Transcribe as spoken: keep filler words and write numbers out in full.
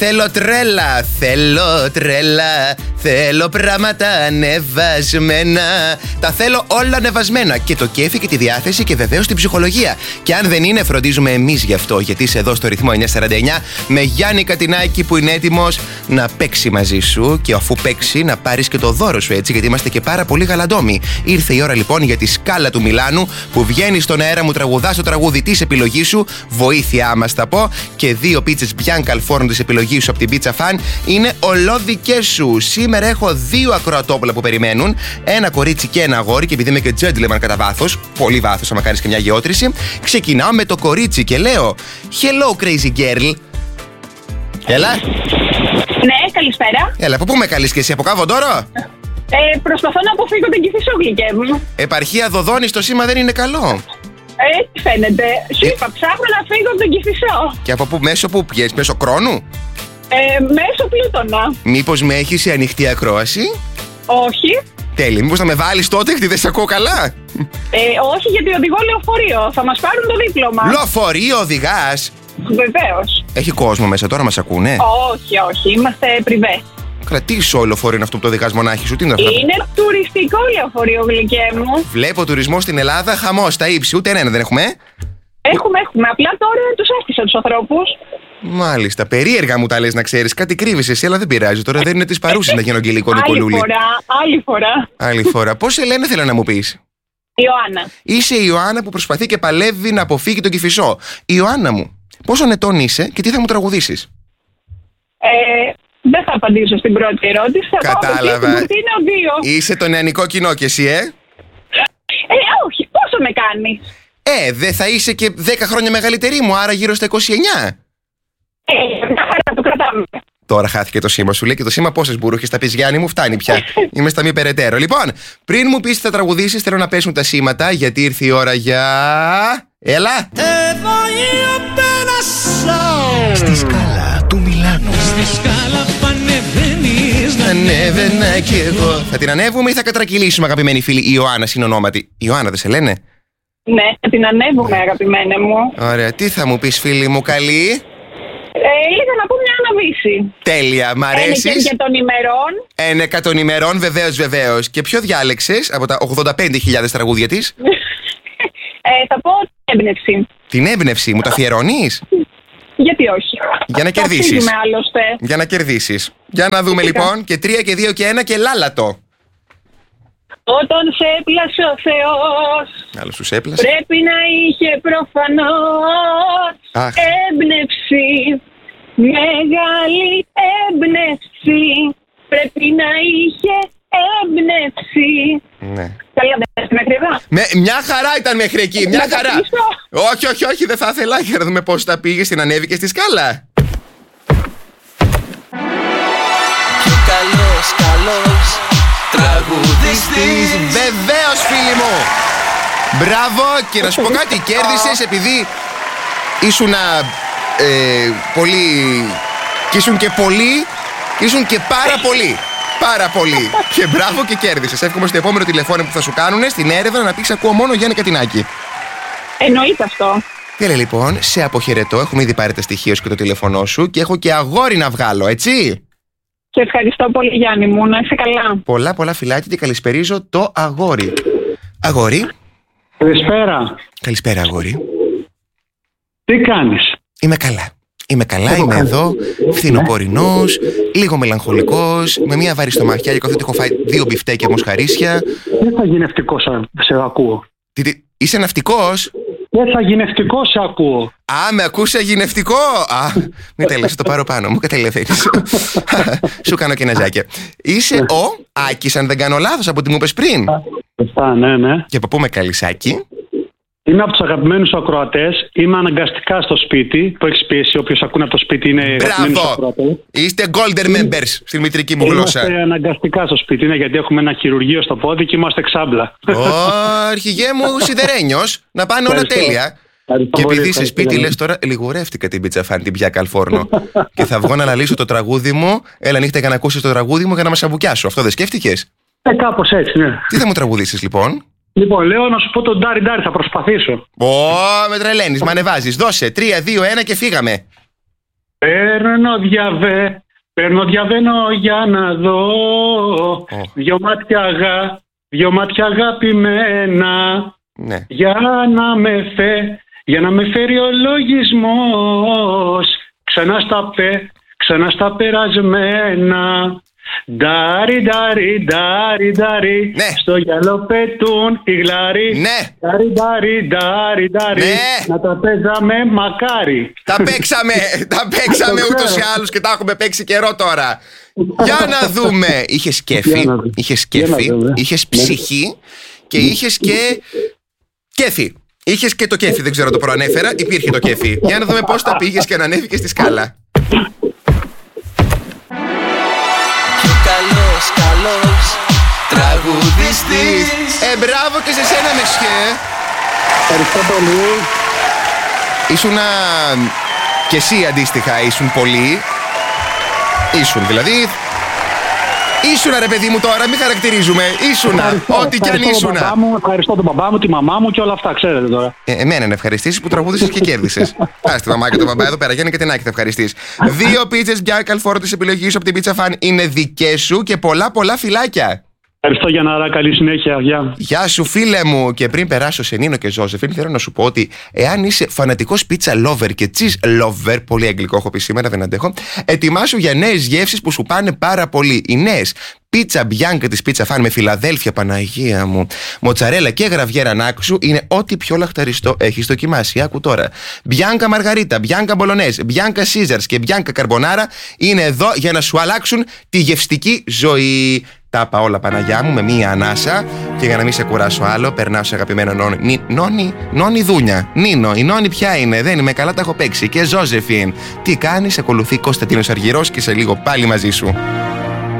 Θέλω τρέλα, θέλω τρέλα, θέλω πράγματα ανεβασμένα. Τα θέλω όλα ανεβασμένα. Και το κέφι και τη διάθεση και βεβαίως την ψυχολογία. Και αν δεν είναι, φροντίζουμε εμείς γι' αυτό. Γιατί είσαι εδώ στο ρυθμό εννιακόσια σαράντα εννιά με Γιάννη Κατινάκη που είναι έτοιμος να παίξει μαζί σου. Και αφού παίξει, να πάρεις και το δώρο σου, έτσι. Γιατί είμαστε και πάρα πολύ γαλαντόμοι. Ήρθε η ώρα λοιπόν για τη σκάλα του Μιλάνου που βγαίνει στον αέρα, μου τραγουδά το τραγούδι της επιλογής σου. Βοήθειά μας θα πω. Και δύο πίτσες Bianca Al Forno της επιλογής σου από την Pizza Fan είναι ολόδικές σου. Σήμερα έχω δύο ακροατόπουλα που περιμένουν. Ένα κορίτσι και ένα αγόρι. Και επειδή είμαι και gentleman κατά βάθος, πολύ βάθος, άμα κάνεις και μια γεώτρηση, ξεκινάω με το κορίτσι και λέω Hello crazy girl. Έλα. Ναι, καλησπέρα. Έλα, από πού με καλείς και εσύ, από Καβοντόρο? Ε, προσπαθώ να αποφύγω την Κηφισόγλυκε μου. Επαρχία Δοδόνης, το σήμα δεν είναι καλό. Έτσι φαίνεται. Σου είπα, ψάχνω να φύγω από τον Κηφισό. Και από πού, μέσω πού πιέσεις, μέσω Κρόνου? Ε, μέσω Πλούτονα. Μήπως με έχεις σε ανοιχτή ακρόαση? Όχι. Τέλει, μήπως να με βάλεις τότε, γιατί δεν σε ακούω καλά? Ε, όχι, γιατί οδηγώ λεωφορείο. Θα μας πάρουν το δίπλωμα. Λεωφορείο οδηγάς? Βεβαίως. Έχει κόσμο μέσα τώρα, μας ακούνε? Όχι, όχι, είμαστε πριβέ. Κρατήσει όλο λεωφορείο είναι αυτό που το οδηγάς μονάχη σου, τι είναι αυτό? Είναι τουριστικό λεωφορείο, γλυκέ μου. Βλέπω τουρισμό στην Ελλάδα, χαμός, στα ύψη, ούτε ένα δεν έχουμε. Έχουμε, έχουμε. Απλά τώρα τους άφησα τους ανθρώπους. Μάλιστα, περίεργα μου τα λες να ξέρεις. Κάτι κρύβεις εσύ, αλλά δεν πειράζει. Τώρα δεν είναι της παρούσης να γίνω Αγγελικό Νικολούλη. Άλλη φορά, άλλη φορά. Άλλη φορά. Πώς σε λένε, θέλω να μου πεις? Ιωάννα. Είσαι η Ιωάννα που προσπαθεί και παλεύει να αποφύγει τον Κηφισό. Ιωάννα μου, πόσων ετών είσαι και τι θα μου τραγουδήσεις? Ε, δεν θα απαντήσω στην πρώτη ερώτηση. Θα Κατάλαβα. Πω ότι είναι ο δύο. Είσαι το νεανικό κοινό κι εσύ, ε? Ε, όχι. Πόσο με κάνει? Ε, δεν θα είσαι και δέκα χρόνια μεγαλύτερη μου, άρα γύρω στα είκοσι εννιά. Ε, μια χαρά το κρατάμε. Τώρα χάθηκε το σήμα σου, λέει, και το σήμα πόσες μπουρούχες θα πεις, Γιάννη μου, φτάνει πια. Είμαι στα μη περαιτέρω. Λοιπόν, πριν μου πεις τι θα τραγουδήσεις, θέλω να πέσουν τα σήματα, γιατί ήρθε η ώρα για... Έλα! Στη σκάλα του Μιλάνου. Στη σκάλα που ανεβαίνεις να ανέβαινα κι εγώ. Θα την ανέβουμε ή θα κατρακυλήσουμε, αγαπημένη φίλη? Η Ιωάννα είναι ονόματι. Ιωάννα δεν σε λένε? Ναι, θα την ανέβουμε, αγαπημένε μου. Ωραία, τι θα μου πεις, φίλη μου, καλή? Ε, ήθελα να πω μια αναβίση. Τέλεια, μ' αρέσεις. Ένεκα των ημερών. Ένεκα των ημερών, βεβαίως, βεβαίως. Και ποιο διάλεξες από τα ογδόντα πέντε χιλιάδες τραγούδια της? ε, θα πω την έμπνευση. Την έμπνευση, μου τα αφιερώνεις? Γιατί όχι. Για να κερδίσεις. Ταξίδι με, άλλωστε. Για να κερδίσεις. Για να δούμε λοιπόν. Και τρία και δύο και ένα και λάλατο. Όταν σε έπλασε ο Θεός, Άλλος τους έπλασε. πρέπει να είχε προφανώς Αχ. έμπνευση. Μεγάλη έμπνευση. Πρέπει να είχε έμπνευση. Ναι. Καλά, δεν έρθει μέχρι εδώ. Με, μια χαρά ήταν μέχρι εκεί, μια Να χαρά. καθίσω. Όχι, όχι, όχι, δεν θα ήθελα. Για να δούμε πώς τα πήγες, την ανέβηκες στη σκάλα. Πιο καλός, καλός τραγουδιστής. Βεβαίως, φίλοι μου. Μπράβο, και να σου πω κάτι, κέρδισες επειδή ήσουν ε, πολύ. Και ήσουν και πολύ. Ήσουν και πάρα πολύ. Πάρα πολύ. Και μπράβο και κέρδισες. Εύχομαι στο επόμενο τηλεφώνημα που θα σου κάνουνε στην έρευνα να πεις ακούω μόνο Γιάννη Κατινάκη. Εννοείται αυτό. Τέλεια λοιπόν, σε αποχαιρετώ. Έχουμε ήδη πάρει τα στοιχεία σου και το τηλέφωνό σου και έχω και αγόρι να βγάλω, έτσι. Σε ευχαριστώ πολύ, Γιάννη μου. Να είσαι καλά. Πολλά πολλά φιλάκια και καλησπερίζω το αγόρι. Αγόρι. Καλησπέρα. Καλησπέρα, αγόρι. Τι κάνεις? Είμαι καλά. Είμαι καλά, είμαι εδώ, φθινοπορεινός, λίγο μελαγχολικός, με μια βάρη στο μαχιά, γιατί έχω φάει δύο μπιφτέκια μοσχαρίσια. Δεν θα γίνει ευτικός, σε ακούω. Τι, τι, είσαι ναυτικός? Δεν θα γίνει ευτικός, σε ακούω. Α, με ακούσε γυνευτικό! Α, μην τέλεσαι, το πάρω πάνω μου, καταλαβαίνεις. Σου κάνω και ένα ζάκια. Είσαι ο Άκης, αν δεν κάνω λάθος, από ό,τι μου είπες πριν. Αυτά, ναι, ναι. Και από πού με καλείς, Άκη? Είμαι από τους αγαπημένους ακροατές. Είμαι αναγκαστικά στο σπίτι. Το έχεις πει εσύ, όποιος ακούνε από το σπίτι είναι αγαπημένους Μπράβο! ακροατές. Είστε golden members στη μητρική μου γλώσσα. Είμαστε αναγκαστικά στο σπίτι, είναι γιατί έχουμε ένα χειρουργείο στο πόδι και είμαστε ξάμπλα. Ω, αρχηγέ μου σιδερένιος, να πάνε όλα Ευχαριστώ. τέλεια. Ευχαριστώ Και πολύ, επειδή σε σπίτι ευχαριστώ. λες τώρα, λιγουρεύτηκα την Pizza Fan, την Bianca Al Forno. Και θα βγω να αναλύσω το τραγούδι μου. Έλα νύχτα για να ακούσεις το τραγούδι μου για να μας αμπουκιάσω. Αυτό δεν σκέφτηκες? Ε, κάπως έτσι, ναι. Τι θα μου τραγουδήσεις λοιπόν? Λοιπόν, λέω να σου πω τον Ντάρι Ντάρι, θα προσπαθήσω. Ω, με τρελαίνεις, με ανεβάζεις. Δώσε, τρία, δύο, ένα και φύγαμε. Παίρνω διαβέ, παίρνω διαβαίνω για να δω. Oh. Δυο μάτια αγά, δυο μάτια αγαπημένα. Ναι. Για να με φε, για να με φέρει ο λογισμός ξανά στα πε, ξανά στα περασμένα. Ντάρι, ντάρι, ντάρι, ντάρι. Ναι. Στο γυαλό πετούν οι γλάροι. Ναι. Ντάρι, ντάρι, ντάρι, ντάρι. Ναι. Να τα παίζαμε μακάρι. Τα παίξαμε, τα παίξαμε ούτως ή άλλως και τα έχουμε παίξει καιρό τώρα. Για να δούμε. Είχες κέφι, Για να δούμε. είχες Για να κέφι, δούμε. είχες ψυχή και είχες και κέφι. Είχες και το κέφι, δεν ξέρω το προανέφερα, υπήρχε το κέφι. Για να δούμε πώς τα πήγες και ανανέβηκες στη σκάλα. Πιο καλός, καλός τραγουδιστής. Ε, μπράβο και σε σένα, μεσχέ. Ευχαριστώ πολύ. Ήσουνα και εσύ αντίστοιχα, ήσουν πολύ. Ήσουν δηλαδή. Ήσουνα ρε παιδί μου τώρα, μην χαρακτηρίζουμε. Ήσουνα, Ευχαριστώ, ό,τι κι αν ευχαριστώ τον ήσουνα. μπαμπά μου, ευχαριστώ τον μπαμπά μου, τη μαμά μου και όλα αυτά, ξέρετε τώρα. Ε, εμένα να ευχαριστήσεις που τραγούδησες και κέρδισες. Πας τη μαμά και τον μπαμπά εδώ πέρα, Γιάννη και την Άκη θα ευχαριστείς. Δύο πίτσες Bianca Alforo της επιλογής από την Pizza Fan είναι δικές σου και πολλά πολλά φιλάκια. Ευχαριστώ Γιάνναρα, καλή συνέχεια. Γεια. Γεια σου φίλε μου. Και πριν περάσω σε Νίνο και Ζώσεφιν, θέλω να σου πω ότι εάν είσαι φανατικός pizza lover και cheese lover, πολύ αγγλικό έχω πει σήμερα, δεν αντέχω, ετοιμάσου για νέες γεύσεις που σου πάνε πάρα πολύ. Οι νέες πίτσα Bianca της Pizza Fan με Φιλαδέλφια, Παναγία μου, μοτσαρέλα και γραβιέρα νάξου είναι ό,τι πιο λαχταριστό έχεις δοκιμάσει. Άκου τώρα. Bianca Margarita, Bianca Bolognese, Bianca Caesars και Bianca Carbonara είναι εδώ για να σου αλλάξουν τη γευστική ζωή. Τα είπα όλα, Παναγιά μου, με μία ανάσα. Και για να μην σε κουράσω άλλο, περνάω σε αγαπημένο νόνι. Νόνι, νόνι Δούνια. Νίνο, η νόνι ποια είναι, δεν είμαι καλά, τα έχω παίξει. Και Ζώζεφιν. Τι κάνεις, ακολουθεί Κωνσταντίνος Αργυρός και σε λίγο πάλι μαζί σου.